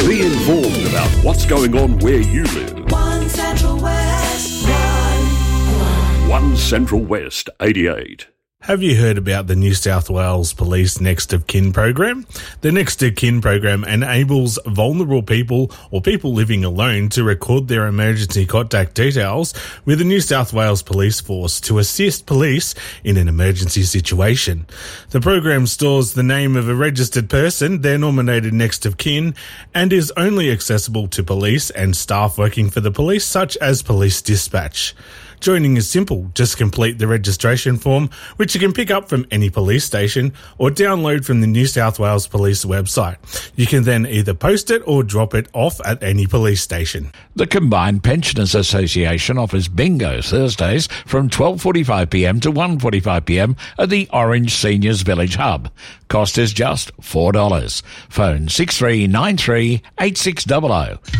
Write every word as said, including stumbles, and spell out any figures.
Be informed about what's going on where you live. One Central West. One. One Central West eighty-eight. Have you heard about the New South Wales Police Next of Kin program? The Next of Kin program enables vulnerable people or people living alone to record their emergency contact details with the New South Wales Police Force to assist police in an emergency situation. The program stores the name of a registered person, their nominated next of kin, and is only accessible to police and staff working for the police, such as police dispatch. Joining is simple. Just complete the registration form, which you can pick up from any police station or download from the New South Wales Police website. You can then either post it or drop it off at any police station. The Combined Pensioners Association offers bingo Thursdays from twelve forty-five p m to one forty-five p m at the Orange Seniors Village Hub. Cost is just four dollars. Phone six three nine three eight six zero zero.